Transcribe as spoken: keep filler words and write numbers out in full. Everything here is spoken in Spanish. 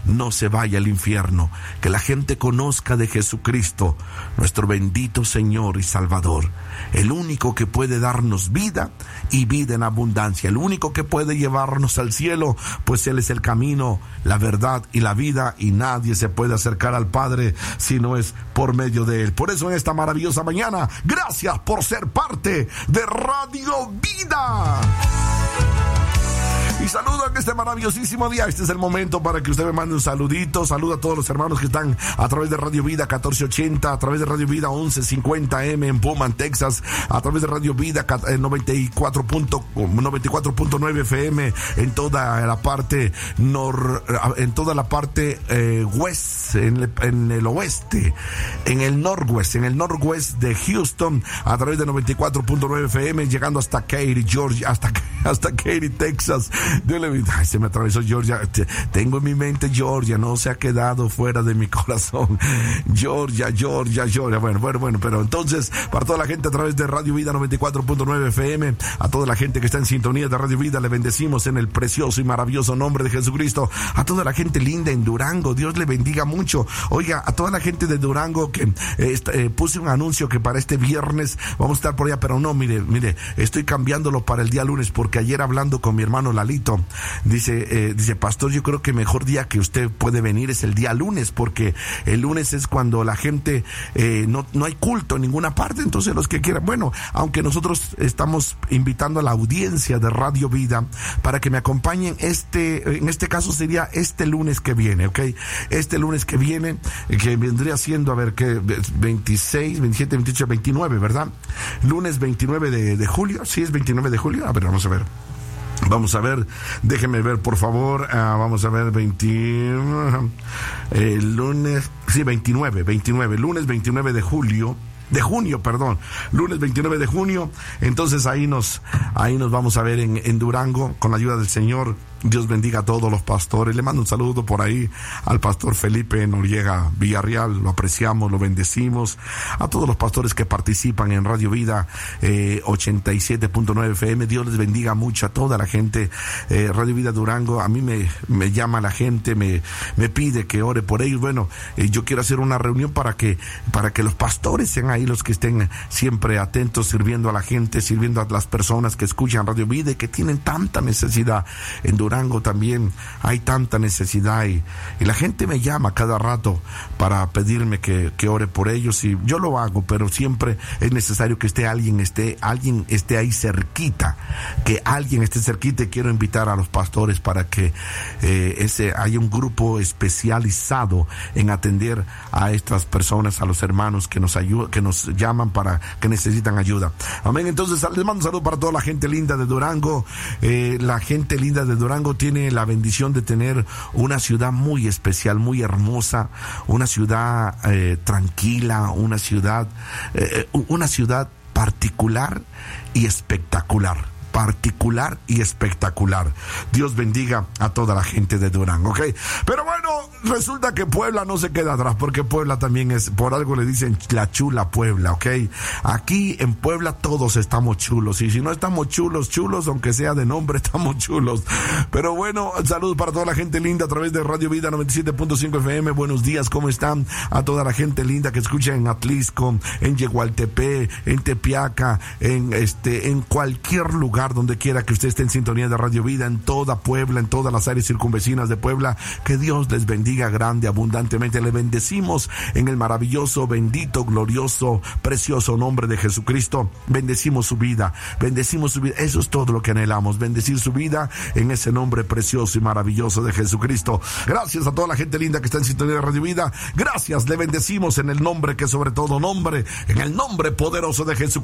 no se vaya al infierno, que la gente conozca de Jesucristo, nuestro bendito Señor y Salvador, el único que puede darnos vida y vida en abundancia, el único que puede llevarnos al cielo, pues Él es el camino, la verdad y la vida, y nadie se puede acercar al Padre si no es por medio de Él. Por eso en esta maravillosa mañana, gracias por ser parte de Radio Vida. Y saludo en este maravillosísimo día. Este es el momento para que usted me mande un saludito. Saludo a todos los hermanos que están a través de Radio Vida catorce ochenta, a través de Radio Vida once cincuenta eme en Pullman, Texas, a través de Radio Vida noventa y cuatro punto nueve efe eme en toda la parte nor, en toda la parte eh, west, en el, en el oeste, en el northwest, en el northwest de Houston, a través de noventa y cuatro punto nueve efe eme, llegando hasta Katy, Georgia, hasta hasta Katy, Texas. Dios le bendiga. Ay, se me atravesó Georgia. Tengo en mi mente Georgia, no se ha quedado fuera de mi corazón. Georgia, Georgia, Georgia. Bueno, bueno, bueno, pero entonces, para toda la gente a través de Radio Vida noventa y cuatro punto nueve efe eme, a toda la gente que está en sintonía de Radio Vida, le bendecimos en el precioso y maravilloso nombre de Jesucristo. A toda la gente linda en Durango, Dios le bendiga mucho. Oiga, a toda la gente de Durango que eh, eh, puse un anuncio que para este viernes vamos a estar por allá, pero no, mire, mire, estoy cambiándolo para el día lunes, porque ayer hablando con mi hermano Lalito, dice, eh, dice, pastor, yo creo que el mejor día que usted puede venir es el día lunes, porque el lunes es cuando la gente, eh, no, no hay culto en ninguna parte, entonces los que quieran, bueno, aunque nosotros estamos invitando a la audiencia de Radio Vida para que me acompañen, este, en este caso sería este lunes que viene, ¿ok? Este lunes que viene, que vendría siendo, a ver, que veintiséis, veintisiete, veintiocho, veintinueve, ¿verdad? Lunes veintinueve de, de julio, sí es veintinueve de julio, a ver, vamos a ver. Vamos a ver, déjeme ver por favor, uh, vamos a ver, veinte, uh, el lunes, sí, veintinueve, veintinueve, lunes veintinueve de julio, de junio, perdón, lunes veintinueve de junio, entonces ahí nos, ahí nos vamos a ver en, en Durango, con la ayuda del Señor. Dios bendiga a todos los pastores. Le mando un saludo por ahí al pastor Felipe Noriega Villarreal. Lo apreciamos, lo bendecimos. A todos los pastores que participan en Radio Vida eh, ochenta y siete punto nueve efe eme. Dios les bendiga mucho a toda la gente. Eh, Radio Vida Durango, a mí me, me llama la gente, me, me pide que ore por ellos. Bueno, eh, yo quiero hacer una reunión para que, para que los pastores sean ahí los que estén siempre atentos, sirviendo a la gente, sirviendo a las personas que escuchan Radio Vida y que tienen tanta necesidad en Durango. También hay tanta necesidad y, y la gente me llama cada rato para pedirme que, que ore por ellos, y yo lo hago, pero siempre es necesario que esté alguien, esté, alguien esté ahí cerquita, que alguien esté cerquita, y quiero invitar a los pastores para que eh, ese haya un grupo especializado en atender a estas personas, a los hermanos que nos ayudan, que nos llaman para que necesitan ayuda. Amén. Entonces les mando un saludo para toda la gente linda de Durango. Eh, la gente linda de Durango tiene la bendición de tener una ciudad muy especial, muy hermosa, una ciudad eh, tranquila, una ciudad, eh, una ciudad particular y espectacular. particular y espectacular. Dios bendiga a toda la gente de Durango, ¿ok? Pero bueno, resulta que Puebla no se queda atrás, porque Puebla también es, por algo le dicen la chula Puebla, ¿ok? Aquí en Puebla todos estamos chulos, y si no estamos chulos, chulos, aunque sea de nombre, estamos chulos. Pero bueno, saludos para toda la gente linda a través de Radio Vida noventa y siete punto cinco efe eme. Buenos días, ¿cómo están? A toda la gente linda que escucha en Atlisco, en Yegualtepec, en Tepiaca, en este, en cualquier lugar donde quiera que usted esté en sintonía de Radio Vida, en toda Puebla, en todas las áreas circunvecinas de Puebla, que Dios les bendiga grande, abundantemente. Le bendecimos en el maravilloso, bendito, glorioso, precioso nombre de Jesucristo. Bendecimos su vida, bendecimos su vida. Eso es todo lo que anhelamos, bendecir su vida en ese nombre precioso y maravilloso de Jesucristo. Gracias a toda la gente linda que está en sintonía de Radio Vida. Gracias, le bendecimos en el nombre que sobre todo nombre, en el nombre poderoso de Jesucristo.